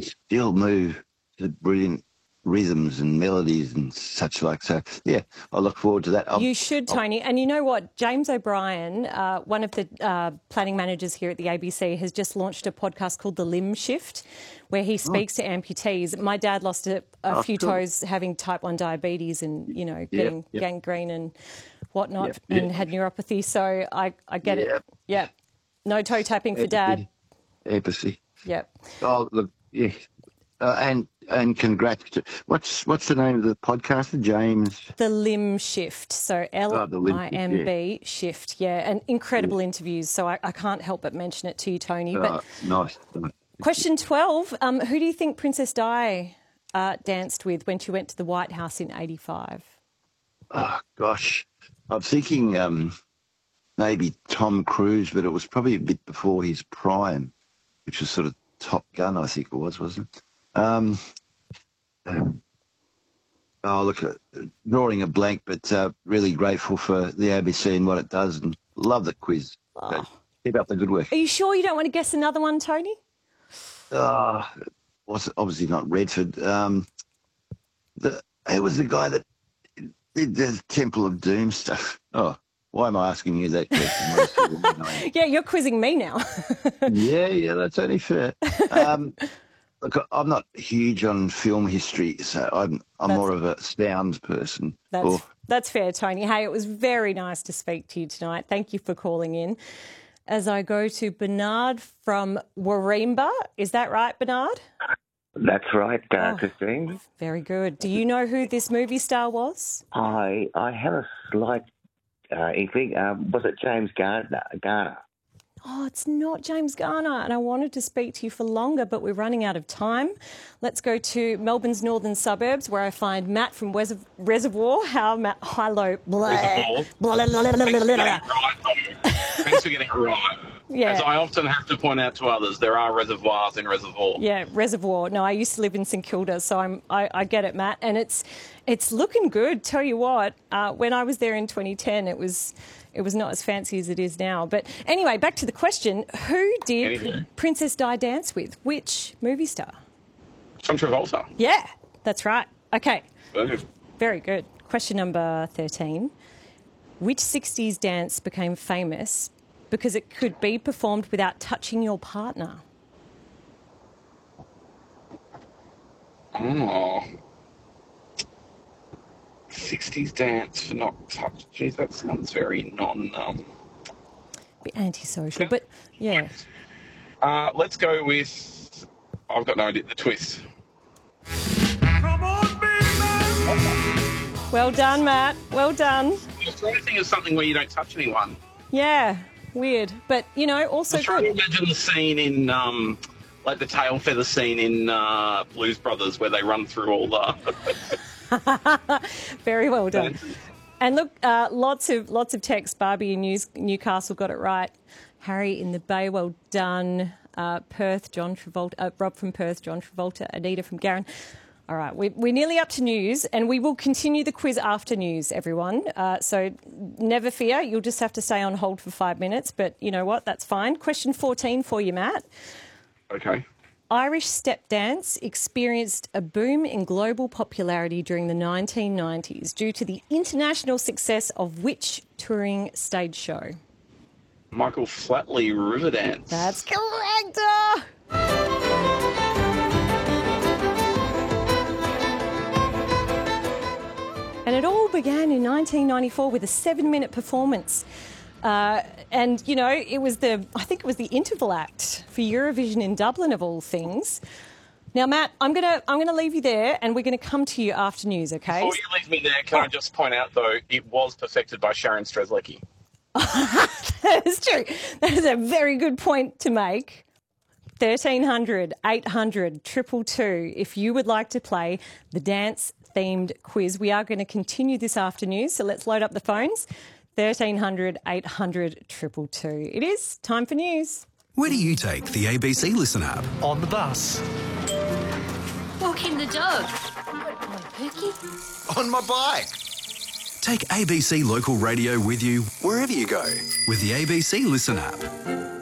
still move to brilliant rhythms and melodies and such like. So, yeah, I look forward to that. You should, Tony. And you know what? James O'Brien, one of the planning managers here at the ABC, has just launched a podcast called The Limb Shift, where he speaks to amputees. My dad lost a few toes having type 1 diabetes and, getting gangrene and whatnot and had neuropathy. So I get it. Yeah. No toe tapping for Dad. Empathy. Yep. Oh, look, yeah. And congrats. What's the name of the podcaster, James? The Limb Shift. So LIMB Shift. Yeah, and incredible interviews. So I can't help but mention it to you, Tony. But nice. Question 12. Who do you think Princess Di danced with when she went to the White House in 85? Oh, gosh. I'm thinking maybe Tom Cruise, but it was probably a bit before his prime, which was sort of Top Gun, I think it was, wasn't it? Drawing a blank, but really grateful for the ABC and what it does, and love the quiz. So keep up the good work. Are you sure you don't want to guess another one, Tony? Was obviously not Redford. It was the guy that did the Temple of Doom stuff. Oh, why am I asking you that question? Yeah, you're quizzing me now. yeah, that's only fair. Look, I'm not huge on film history, so I'm more of a sounds person. That's fair, Tony. Hey, it was very nice to speak to you tonight. Thank you for calling in. As I go to Bernard from Warringah. Is that right, Bernard? That's right, Christine. Very good. Do you know who this movie star was? I have a slight inkling. Was it James Garner? Oh, it's not James Garner, and I wanted to speak to you for longer, but we're running out of time. Let's go to Melbourne's northern suburbs, where I find Matt from Reservoir. How, Matt? Hello. Reservoir. Thanks for getting it right. Yeah. As I often have to point out to others, there are reservoirs in Reservoir. Yeah, Reservoir. No, I used to live in St Kilda, so I get it, Matt. And it's looking good. Tell you what, when I was there in 2010, it was not as fancy as it is now. But anyway, back to the question. Who did Princess Di dance with? Which movie star? John Travolta. Yeah, that's right. Okay. Boom. Very good. Question number 13. Which 60s dance became famous because it could be performed without touching your partner? Oh. 60s dance for not touch. Geez, that sounds very bit antisocial, but yeah. Let's go with, I've got no idea, the twist. Come on, baby! Well done, Matt. Well done. I was trying to think of something where you don't touch anyone. Yeah, weird. But, also I was trying good. to imagine the scene in, like the tail feather scene in Blues Brothers where they run through all the... Very well done. And look, lots of text. Barbie in Newcastle got it right. Harry in the Bay, well done. Perth, John Travolta. Rob from Perth, John Travolta. Anita from Garran. All right, we're nearly up to news, and we will continue the quiz after news, everyone. So never fear, you'll just have to stay on hold for 5 minutes. But you know what? That's fine. Question 14 for you, Matt. Okay. Irish step dance experienced a boom in global popularity during the 1990s due to the international success of which touring stage show? Michael Flatley, Riverdance. That's correct. And it all began in 1994 with a 7-minute performance. And, it was I think it was the interval act for Eurovision in Dublin, of all things. Now, Matt, I'm gonna leave you there, and we're going to come to you after news, okay? Before you leave me there, can I just point out, though, it was perfected by Sharon Strzelecki. That is true. That is a very good point to make. 1300 800 222 if you would like to play the dance-themed quiz. We are going to continue this afternoon, so let's load up the phones. 1300 800 222. It is time for news. Where do you take the ABC Listen app? On the bus. Walking the dog. On Pookie. On my bike. Take ABC Local Radio with you wherever you go with the ABC Listen app.